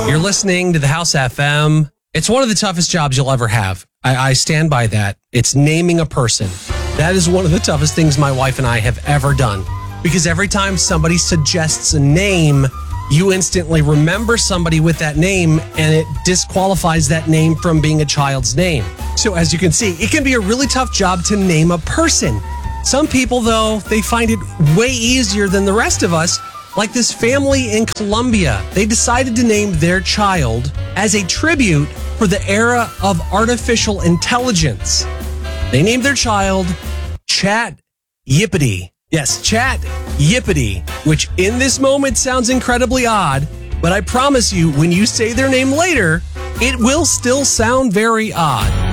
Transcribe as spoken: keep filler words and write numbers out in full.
You're listening to the House F M. It's one of the toughest jobs you'll ever have. I, I stand by that. It's naming a person. That is one of the toughest things my wife and I have ever done. Because every time somebody suggests a name, you instantly remember somebody with that name, and it disqualifies that name from being a child's name. So as you can see, it can be a really tough job to name a person. Some people, though, they find it way easier than the rest of us. Like this family in Colombia, they decided to name their child as a tribute for the era of artificial intelligence. They named their child Chat Yippity. Yes, Chat Yippity, which in this moment sounds incredibly odd, but I promise you, when you say their name later, it will still sound very odd.